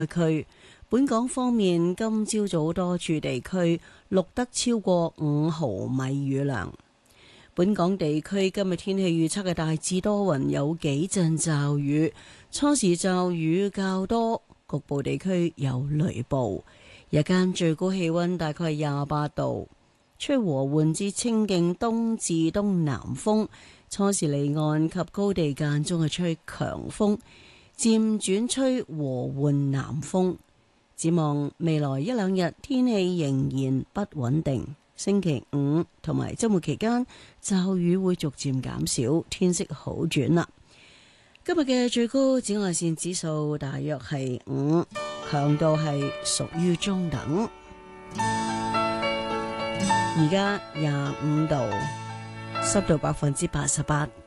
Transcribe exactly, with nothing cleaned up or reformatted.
區。本港方面，今朝早多處地區錄得超過五毫米雨量。本港地區今日天氣預測嘅大致多雲，有幾陣驟雨，初時驟雨較多，局部地區有雷暴。日間最高氣溫大概係廿八度，吹和緩至清勁東至東南風，初時離岸及高地間中係吹強風，漸轉吹和緩南風。展望未來一兩日天氣仍然不穩定，星期五同埋周末期間驟雨會逐漸減少，天色好轉啦。今日嘅最高紫外線指數大約係五，強度係屬於中等。而家廿五度，濕度百分之八十八。